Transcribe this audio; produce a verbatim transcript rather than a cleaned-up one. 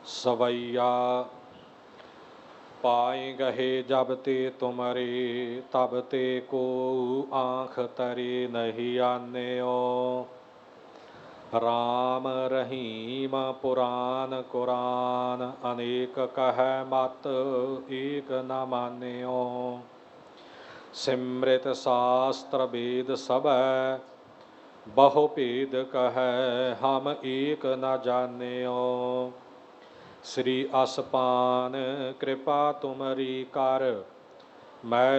सवैया पाए गहे जब ते तुमरे, तब ते को आँख तरे नहीं आन्यो। राम रहीम पुराण कुरान, अनेक कह मत एक न मान्यो। सिमृत शास्त्र वेद सब, बहु भेद कह हम एक न जान्यो। श्री असपान कृपा तुमरी कर, मैं